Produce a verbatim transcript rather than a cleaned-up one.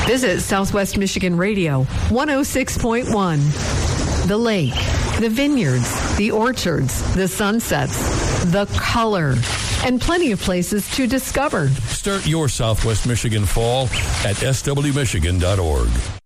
Visit Southwest Michigan Radio one oh six point one. The lake, the vineyards, the orchards, the sunsets, the color, and plenty of places to discover. Start your Southwest Michigan fall at s w michigan dot org.